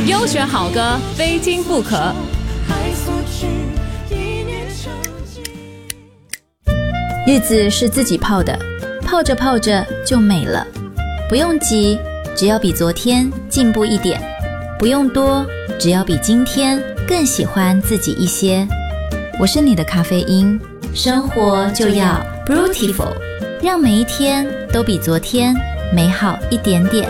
优选好歌，非听不可。 日子是自己泡的，泡着泡着就美了。不用急，只要比昨天进步一点；不用多，只要比今天更喜欢自己一些。我是你的咖啡因，生活就要 Brutiful， 让每一天都比昨天美好一点点。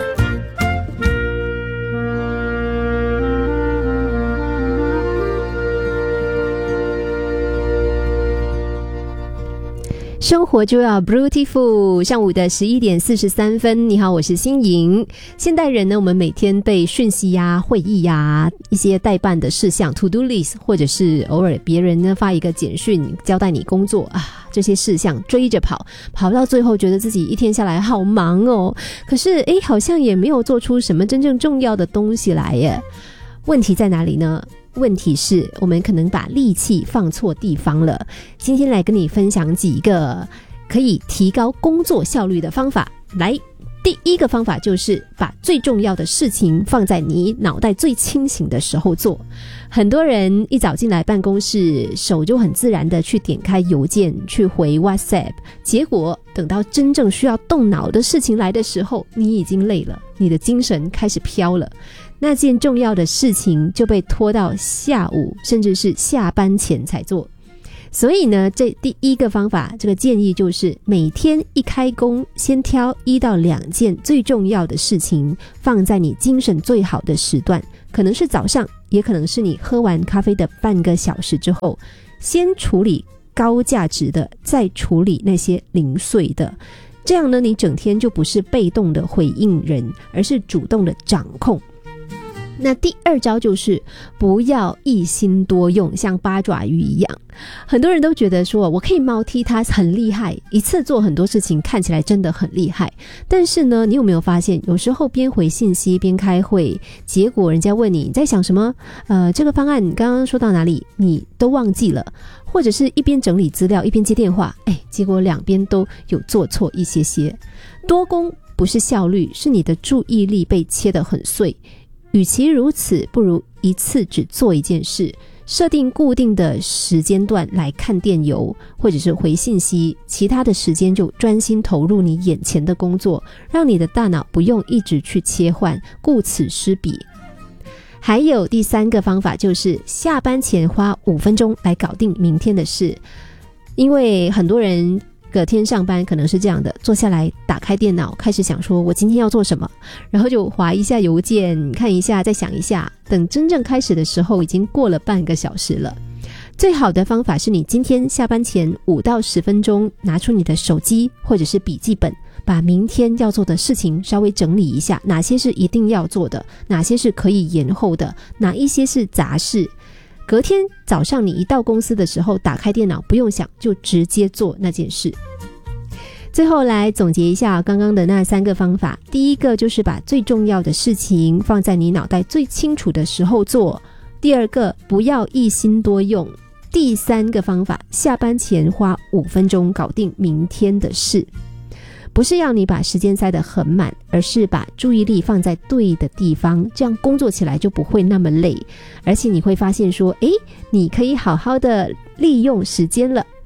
生活就要 Brutiful。 上午的11点43分，你好，我是欣莹。现代人呢，我们每天被讯息呀、会议呀、一些待办的事项 To Do List， 或者是偶尔别人呢发一个简讯交代你工作啊，这些事项追着跑到最后觉得自己一天下来好忙哦，可是好像也没有做出什么真正重要的东西来耶。问题在哪里呢？问题是我们可能把力气放错地方了。今天来跟你分享几个可以提高工作效率的方法。来，第一个方法就是把最重要的事情放在你脑袋最清醒的时候做。很多人一早进来办公室，手就很自然的去点开邮件，去回 WhatsApp， 结果等到真正需要动脑的事情来的时候，你已经累了，你的精神开始飘了，那件重要的事情就被拖到下午甚至是下班前才做。所以呢，这第一个方法，这个建议就是每天一开工，先挑1到2件最重要的事情放在你精神最好的时段，可能是早上，也可能是你喝完咖啡的半个小时之后，先处理高价值的，再处理那些零碎的。这样呢，你整天就不是被动的回应人，而是主动的掌控。那第二招就是不要一心多用，像八爪鱼一样。很多人都觉得说我可以 multitask 很厉害，一次做很多事情，看起来真的很厉害。但是呢，你有没有发现有时候边回信息边开会，结果人家问你在想什么，这个方案你刚刚说到哪里，你都忘记了，或者是一边整理资料一边接电话，结果两边都有做错一些。多工不是效率，是你的注意力被切得很碎。与其如此，不如一次只做一件事，设定固定的时间段来看电邮或者是回信息，其他的时间就专心投入你眼前的工作，让你的大脑不用一直去切换，顾此失彼。还有第3个方法，就是下班前花5分钟来搞定明天的事。因为很多人隔天上班可能是这样的，坐下来打开电脑，开始想说我今天要做什么，然后就滑一下邮件，看一下，再想一下，等真正开始的时候已经过了半个小时了。最好的方法是你今天下班前5到10分钟拿出你的手机或者是笔记本，把明天要做的事情稍微整理一下，哪些是一定要做的，哪些是可以延后的，哪一些是杂事。隔天早上你一到公司的时候，打开电脑不用想，就直接做那件事。最后来总结一下刚刚的那3个方法。第一个就是把最重要的事情放在你脑袋最清楚的时候做。第二个，不要一心多用。第3个方法，下班前花5分钟搞定明天的事。不是要你把时间塞得很满，而是把注意力放在对的地方，这样工作起来就不会那么累，而且你会发现说，你可以好好的利用时间了。